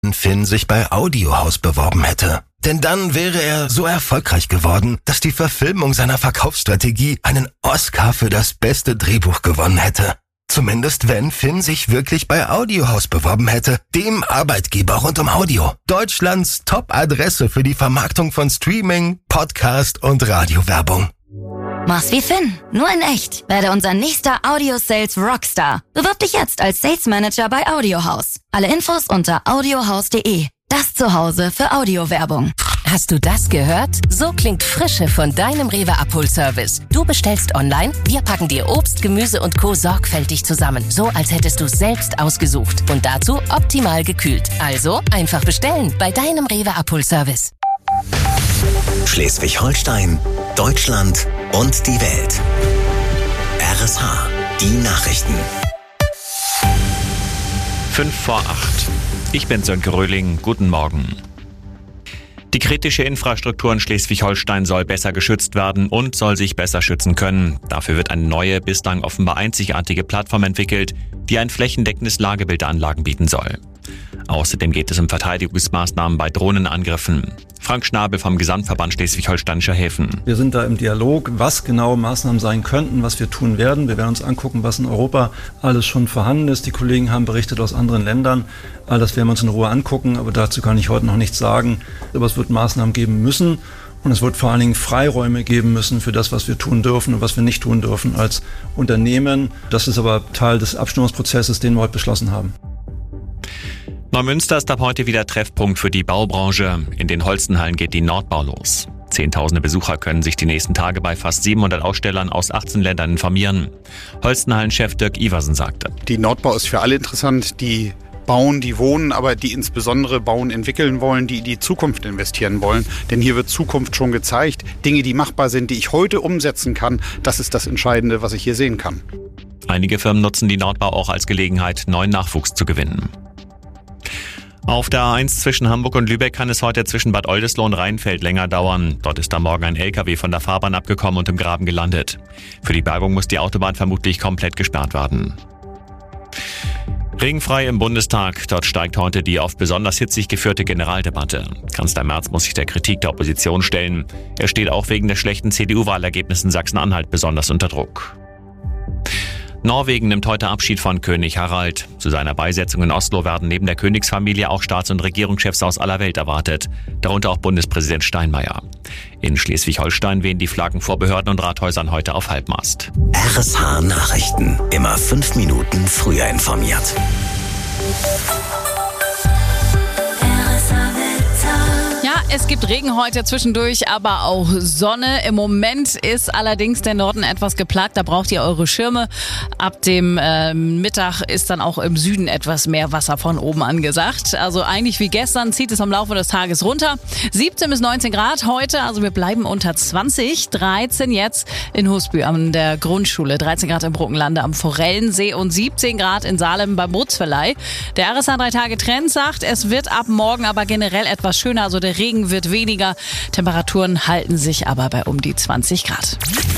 Finn sich bei Audiohaus beworben hätte. Denn dann wäre er so erfolgreich geworden, dass die Verfilmung seiner Verkaufsstrategie einen Oscar für das beste Drehbuch gewonnen hätte. Zumindest wenn Finn sich wirklich bei Audiohaus beworben hätte, dem Arbeitgeber rund um Audio. Deutschlands Top-Adresse für die Vermarktung von Streaming, Podcast und Radiowerbung. Mach's wie Finn, nur in echt. Werde unser nächster Audio-Sales Rockstar. Bewirb dich jetzt als Sales Manager bei Audiohaus. Alle Infos unter audiohaus.de. Das Zuhause für Audiowerbung. Hast du das gehört? So klingt Frische von deinem Rewe-Abholservice. Du bestellst online, wir packen dir Obst, Gemüse und Co. sorgfältig zusammen. So, als hättest du es selbst ausgesucht. Und dazu optimal gekühlt. Also einfach bestellen bei deinem Rewe-Abholservice. Schleswig-Holstein, Deutschland und die Welt. RSH, die Nachrichten. 5:08. Ich bin Sönke Röhling. Guten Morgen. Die kritische Infrastruktur in Schleswig-Holstein soll besser geschützt werden und soll sich besser schützen können. Dafür wird eine neue, bislang offenbar einzigartige Plattform entwickelt, die ein flächendeckendes Lagebild der Anlagen bieten soll. Außerdem geht es um Verteidigungsmaßnahmen bei Drohnenangriffen. Frank Schnabel vom Gesamtverband Schleswig-Holsteinischer Häfen. Wir sind da im Dialog, was genau Maßnahmen sein könnten, was wir tun werden. Wir werden uns angucken, was in Europa alles schon vorhanden ist. Die Kollegen haben berichtet aus anderen Ländern. All das werden wir uns in Ruhe angucken, aber dazu kann ich heute noch nichts sagen. Aber es wird Maßnahmen geben müssen und es wird vor allen Dingen Freiräume geben müssen für das, was wir tun dürfen und was wir nicht tun dürfen als Unternehmen. Das ist aber Teil des Abstimmungsprozesses, den wir heute beschlossen haben. Neumünster ist ab heute wieder Treffpunkt für die Baubranche. In den Holstenhallen geht die Nordbau los. Zehntausende Besucher können sich die nächsten Tage bei fast 700 Ausstellern aus 18 Ländern informieren. Holstenhallen-Chef Dirk Iversen sagte: Die Nordbau ist für alle interessant, die bauen, die wohnen, aber die insbesondere bauen, entwickeln wollen, die in die Zukunft investieren wollen. Denn hier wird Zukunft schon gezeigt. Dinge, die machbar sind, die ich heute umsetzen kann, das ist das Entscheidende, was ich hier sehen kann. Einige Firmen nutzen die Nordbau auch als Gelegenheit, neuen Nachwuchs zu gewinnen. Auf der A1 zwischen Hamburg und Lübeck kann es heute zwischen Bad Oldesloe und Rheinfeld länger dauern. Dort ist am Morgen ein LKW von der Fahrbahn abgekommen und im Graben gelandet. Für die Bergung muss die Autobahn vermutlich komplett gesperrt werden. Regenfrei im Bundestag. Dort steigt heute die oft besonders hitzig geführte Generaldebatte. Kanzler Merz muss sich der Kritik der Opposition stellen. Er steht auch wegen der schlechten CDU-Wahlergebnissen in Sachsen-Anhalt besonders unter Druck. Norwegen nimmt heute Abschied von König Harald. Zu seiner Beisetzung in Oslo werden neben der Königsfamilie auch Staats- und Regierungschefs aus aller Welt erwartet, darunter auch Bundespräsident Steinmeier. In Schleswig-Holstein wehen die Flaggen vor Behörden und Rathäusern heute auf Halbmast. RSH Nachrichten. Immer 5 Minuten früher informiert. Es gibt Regen heute zwischendurch, aber auch Sonne. Im Moment ist allerdings der Norden etwas geplagt. Da braucht ihr eure Schirme. Ab dem Mittag ist dann auch im Süden etwas mehr Wasser von oben angesagt. Also eigentlich wie gestern zieht es am Laufe des Tages runter. 17 bis 19 Grad heute, also wir bleiben unter 20. 13 jetzt in Husby an der Grundschule. 13 Grad im Bruckenlande am Forellensee und 17 Grad in Salem beim Bootsverleih. Der RSH 3-Tage-Trend sagt, es wird ab morgen aber generell etwas schöner. Also der Regen wird weniger. Temperaturen halten sich aber bei um die 20 Grad.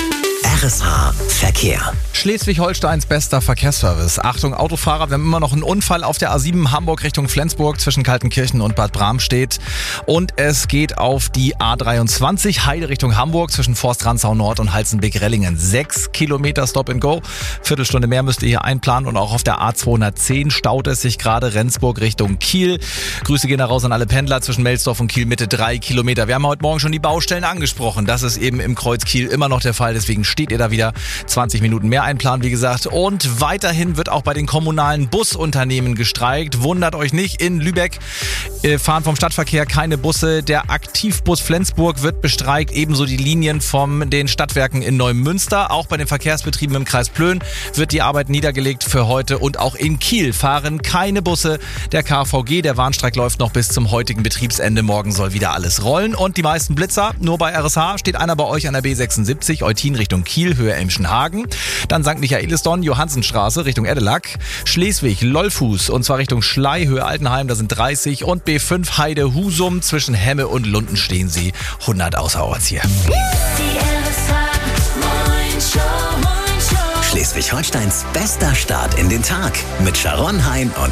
RSH Verkehr. Schleswig-Holsteins bester Verkehrsservice. Achtung Autofahrer, wir haben immer noch einen Unfall auf der A7 Hamburg Richtung Flensburg zwischen Kaltenkirchen und Bad Bramstedt. Und es geht auf die A23 Heide Richtung Hamburg zwischen Forst-Rantzau Nord und Halzenbeck-Rellingen. 6 Kilometer Stop and Go. Viertelstunde mehr müsst ihr hier einplanen. Und auch auf der A210 staut es sich gerade Rendsburg Richtung Kiel. Grüße gehen da raus an alle Pendler zwischen Melsdorf und Kiel Mitte 3 Kilometer. Wir haben heute Morgen schon die Baustellen angesprochen. Das ist eben im Kreuz Kiel immer noch der Fall. Deswegen steht ihr da wieder 20 Minuten mehr einplanen, wie gesagt. Und weiterhin wird auch bei den kommunalen Busunternehmen gestreikt. Wundert euch nicht, in Lübeck fahren vom Stadtverkehr keine Busse. Der Aktivbus Flensburg wird bestreikt, ebenso die Linien von den Stadtwerken in Neumünster. Auch bei den Verkehrsbetrieben im Kreis Plön wird die Arbeit niedergelegt für heute. Und auch in Kiel fahren keine Busse. Der KVG, der Warnstreik läuft noch bis zum heutigen Betriebsende. Morgen soll wieder alles rollen. Und die meisten Blitzer, nur bei RSH, steht einer bei euch an der B76, Eutin Richtung Kiel, Höhe Emschenhagen. Dann St. Michaelisdonn, Johannsenstraße Richtung Edelack. Schleswig, Lollfuß und zwar Richtung Schlei, Höhe Altenheim, da sind 30. Und B5 Heide Husum, zwischen Hemme und Lunden stehen sie 100 außerorts hier. Schleswig-Holsteins bester Start in den Tag mit Sharon Hein und